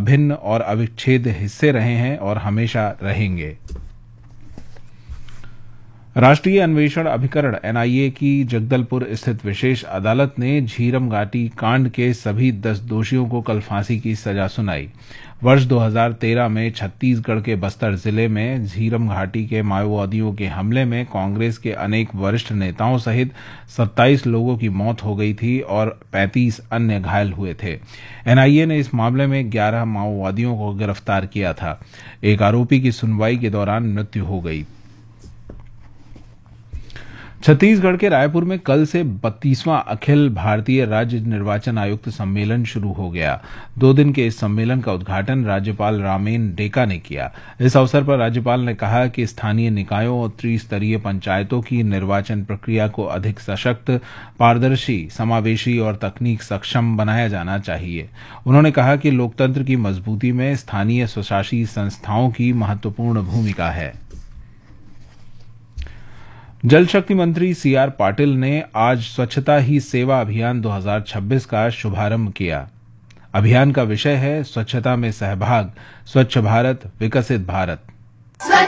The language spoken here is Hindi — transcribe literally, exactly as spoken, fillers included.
अभिन्न और अविच्छेद्य हिस्से रहे हैं और हमेशा रहेंगे। राष्ट्रीय अन्वेषण अभिकरण एनआईए की जगदलपुर स्थित विशेष अदालत ने झीरम घाटी कांड के सभी दस दोषियों को कल फांसी की सजा सुनाई। वर्ष दो हज़ार तेरह में छत्तीसगढ़ के बस्तर जिले में झीरम घाटी के माओवादियों के हमले में कांग्रेस के अनेक वरिष्ठ नेताओं सहित सत्ताईस लोगों की मौत हो गई थी और पैंतीस अन्य घायल हुए थे। एनआईए ने इस मामले में ग्यारह माओवादियों को गिरफ्तार किया था। एक आरोपी की सुनवाई के दौरान मृत्यु हो गई। छत्तीसगढ़ के रायपुर में कल से बत्तीसवां अखिल भारतीय राज्य निर्वाचन आयुक्त सम्मेलन शुरू हो गया। दो दिन के इस सम्मेलन का उद्घाटन राज्यपाल रामेन डेका ने किया। इस अवसर पर राज्यपाल ने कहा कि स्थानीय निकायों और त्रिस्तरीय पंचायतों की निर्वाचन प्रक्रिया को अधिक सशक्त, पारदर्शी, समावेशी और तकनीक सक्षम बनाया जाना चाहिए। उन्होंने कहा कि लोकतंत्र की मजबूती में स्थानीय स्वशासी संस्थाओं की महत्वपूर्ण भूमिका है। जल शक्ति मंत्री सी आर पाटिल ने आज स्वच्छता ही सेवा अभियान दो हज़ार छब्बीस का शुभारंभ किया। अभियान का विषय है स्वच्छता में सहभाग, स्वच्छ भारत, विकसित भारत।